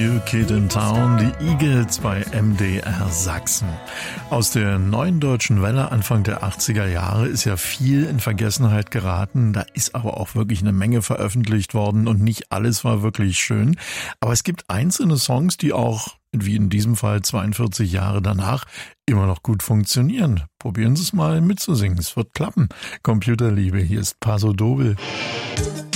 New Kid in Town, die Eagles bei MDR Sachsen. Aus der neuen deutschen Welle Anfang der 80er Jahre ist ja viel in Vergessenheit geraten. Da ist aber auch wirklich eine Menge veröffentlicht worden und nicht alles war wirklich schön. Aber es gibt einzelne Songs, die auch, wie in diesem Fall 42 Jahre danach, immer noch gut funktionieren. Probieren Sie es mal mitzusingen, es wird klappen. Computerliebe, hier ist Paso Doble.